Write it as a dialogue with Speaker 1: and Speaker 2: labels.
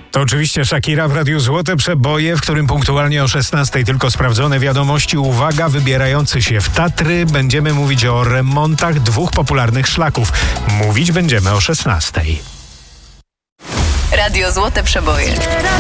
Speaker 1: To oczywiście Shakira w Radiu Złote Przeboje, w którym punktualnie o 16:00 tylko sprawdzone wiadomości. Uwaga, wybierający się w Tatry. Będziemy mówić o remontach 2 popularnych szlaków. Mówić będziemy o 16:00.
Speaker 2: Radio Złote Przeboje.